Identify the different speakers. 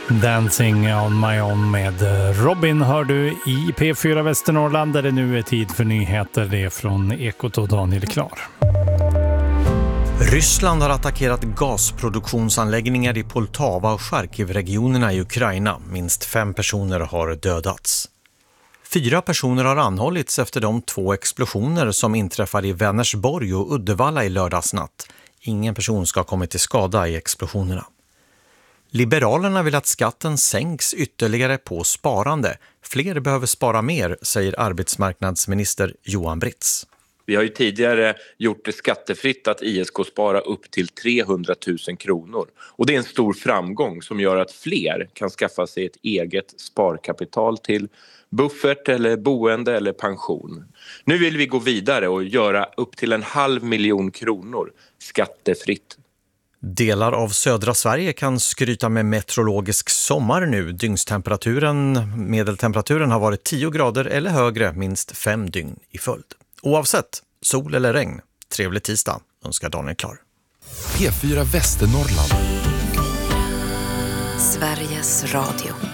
Speaker 1: Dancing on my own med Robin hör du i P4 Västernorrland där det nu är tid för nyheter. Det är från Ekot och Daniel Klar.
Speaker 2: Ryssland har attackerat gasproduktionsanläggningar i Poltava och Charkiv-regionerna i Ukraina. Minst 5 personer har dödats. 4 personer har anhållits efter de 2 explosioner som inträffade i Vänersborg och Uddevalla i lördagsnatt. Ingen person ska ha kommit till skada i explosionerna. Liberalerna vill att skatten sänks ytterligare på sparande. Fler behöver spara mer, säger arbetsmarknadsminister Johan Britz.
Speaker 3: Vi har ju tidigare gjort det skattefritt att ISK-spara upp till 300 000 kronor. Och det är en stor framgång som gör att fler kan skaffa sig ett eget sparkapital till buffert eller boende eller pension. Nu vill vi gå vidare och göra upp till 500 000 kronor skattefritt.
Speaker 2: Delar av södra Sverige kan skryta med meteorologisk sommar nu. Medeltemperaturen har varit 10 grader eller högre minst 5 dygn i följd. Oavsett sol eller regn, trevlig tisdag önskar Daniel Klar.
Speaker 4: P4 Västernorrland.
Speaker 5: Sveriges Radio.